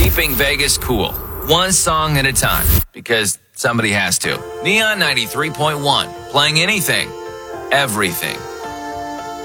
Keeping Vegas cool, one song at a time, because somebody has to. Neon 93.1, playing anything, everything.